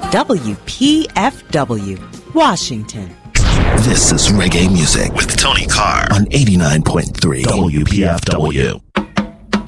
WPFW, Washington. This is reggae music with Tony Carr on 89.3 WPFW.